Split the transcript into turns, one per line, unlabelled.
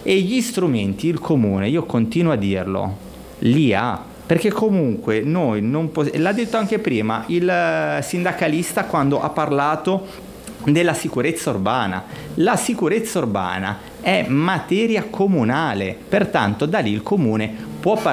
e gli strumenti il comune, io continuo a dirlo, li ha, perché comunque noi non l'ha detto anche prima il sindacalista quando ha parlato della sicurezza urbana. La sicurezza urbana è materia comunale, pertanto da lì il comune può